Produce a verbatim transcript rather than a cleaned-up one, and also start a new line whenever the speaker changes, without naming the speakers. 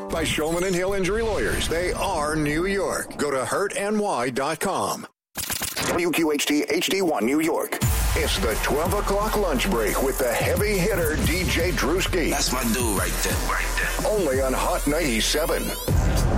By Shulman and Hill Injury Lawyers. They are New York. Go to hurt N Y dot com. W Q H T H D one New York. It's the twelve o'clock lunch break with the heavy hitter D J Drewski.
That's my dude right there. Right there.
Only on Hot ninety-seven.